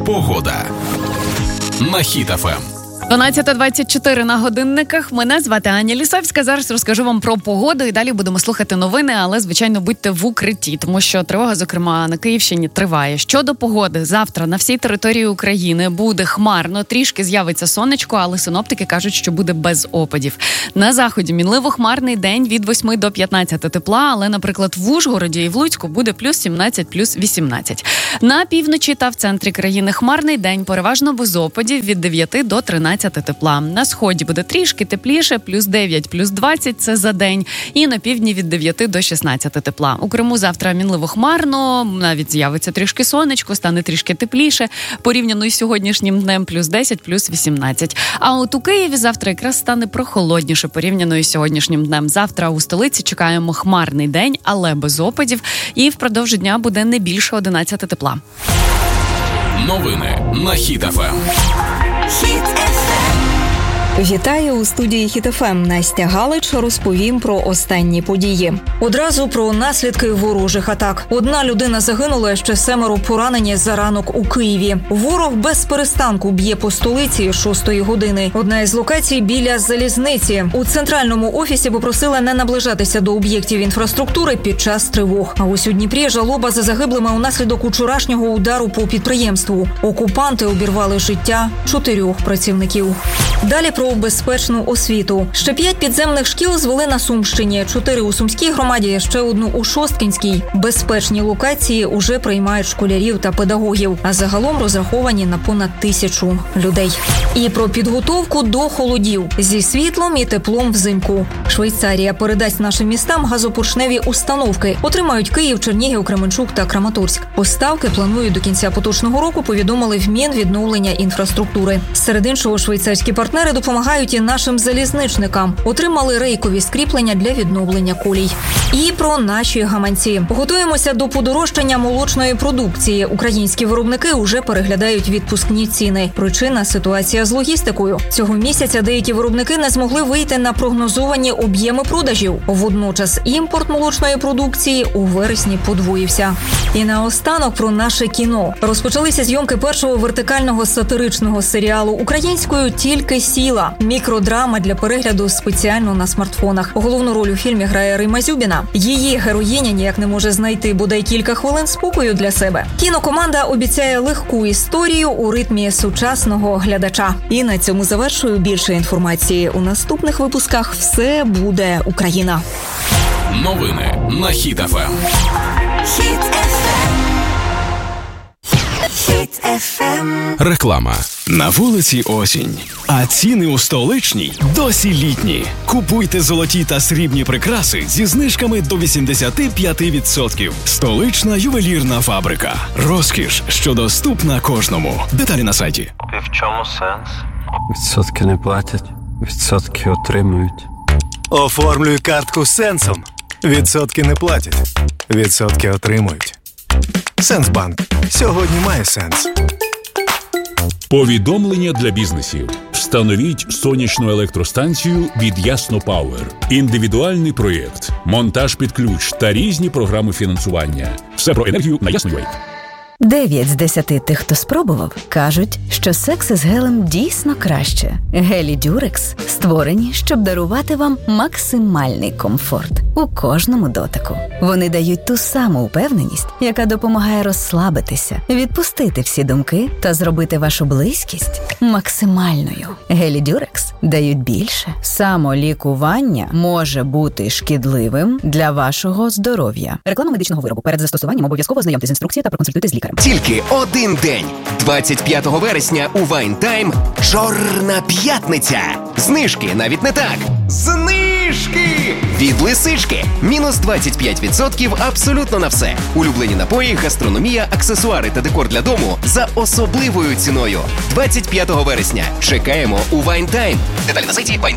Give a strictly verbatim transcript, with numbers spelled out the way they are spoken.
Погода на Хіт еф ем. дванадцята двадцять чотири на годинниках. Мене звати Аня Лісовська. Зараз розкажу вам про погоду і далі будемо слухати новини, але, звичайно, будьте в укритті, тому що тривога, зокрема, на Київщині триває. Щодо погоди, завтра на всій території України буде хмарно, трішки з'явиться сонечко, але синоптики кажуть, що буде без опадів. На заході мінливо-хмарний день від восьми до п'ятнадцяти тепла, але, наприклад, в Ужгороді і в Луцьку буде плюс сімнадцять, плюс вісімнадцять. На півночі та в центрі країни хмарний день, переважно без опадів від дев'яти до тринадцяти тепла. На сході буде трішки тепліше, плюс дев'ять, плюс двадцять, це за день. І на півдні від дев'яти до шістнадцяти тепла. У Криму завтра мінливо хмарно, навіть з'явиться трішки сонечко, стане трішки тепліше. Порівняно із сьогоднішнім днем плюс десять, плюс вісімнадцять. А от у Києві завтра якраз стане прохолодніше порівняно із сьогоднішнім днем. Завтра у столиці чекаємо хмарний день, але без опадів. І впродовж дня буде не більше одинадцяти тепла. Новини на Хіт еф ем. Вітаю у студії Хіт еф ем. Настя Галич, розповім про останні події. Одразу про наслідки ворожих атак. Одна людина загинула, ще семеро поранені за ранок у Києві. Ворог без перестанку б'є по столиці шостої години. Одна із локацій біля залізниці. У центральному офісі попросили не наближатися до об'єктів інфраструктури під час тривог. А ось у Дніпрі жалоба за загиблими унаслідок учорашнього удару по підприємству. Окупанти обірвали життя чотирьох працівників. Далі про безпечну освіту. Ще п'ять підземних шкіл звели на Сумщині, чотири у Сумській громаді, ще одну у Шосткинській. Безпечні локації уже приймають школярів та педагогів, а загалом розраховані на понад тисячу людей. І про підготовку до холодів зі світлом і теплом взимку. Швейцарія передасть нашим містам газопоршневі установки. Отримають Київ, Чернігів, Кременчук та Краматорськ. Поставки планують до кінця поточного року, повідомили в Мінвідновлення інфраструктури. Серед іншого, швейцарські партнери допомагають і нашим залізничникам. Отримали рейкові скріплення для відновлення колій. І про наші гаманці. Готуємося до подорожчання молочної продукції. Українські виробники уже переглядають відпускні ціни. Причина – ситуація з логістикою. Цього місяця деякі виробники не змогли вийти на прогнозовані об'єми продажів. Водночас імпорт молочної продукції у вересні подвоївся. І наостанок про наше кіно. Розпочалися зйомки першого вертикального сатиричного серіалу українською «Тільки сіла». Мікродрама для перегляду спеціально на смартфонах. Головну роль у фільмі грає Рима Зюбіна. Її героїня ніяк не може знайти бодай кілька хвилин спокою для себе. Кінокоманда обіцяє легку історію у ритмі сучасного глядача. І на цьому завершую. Більше інформації у наступних випусках. Все буде Україна. Новини на Хіт еф ем. Хіт еф ем. Хіт еф ем. Реклама. На вулиці осінь, а ціни у столичній досі літні. Купуйте золоті та срібні прикраси зі знижками до вісімдесят п'ять відсотків. Столична ювелірна фабрика. Розкіш, що доступна кожному. Деталі на сайті. І в чому сенс? Відсотки не платять, відсотки отримують. Оформлюй картку з Сенсом. Відсотки не платять, відсотки отримують. Сенсбанк. Сьогодні має сенс. Повідомлення для бізнесів. Встановіть сонячну електростанцію від Ясно Пауер. Індивідуальний проєкт, монтаж під ключ та різні програми фінансування. Все про енергію на Ясно.ua. Дев'ять з десяти тих, хто спробував, кажуть, що секс із гелем дійсно краще. Гелі Дюрекс створені, щоб дарувати вам максимальний комфорт у кожному дотику. Вони дають ту саму упевненість, яка допомагає розслабитися, відпустити всі думки та зробити вашу близькість максимальною. Гелі Дюрекс дають більше. Самолікування може бути шкідливим для вашого здоров'я. Реклама медичного виробу. Перед застосуванням обов'язково ознайомтесь з інструкцією та проконсультуйтесь з лікарем. Тільки один день. двадцять п'ятого вересня у Вайнтайм Чорна п'ятниця. Знижки навіть не так. Знижки! Від Лисички. Мінус двадцять п'ять відсотків абсолютно на все. Улюблені напої, гастрономія, аксесуари та декор для дому за особливою ціною. двадцять п'ятого вересня. Чекаємо у Вайнтайм. Деталі на сайті вайнтайм.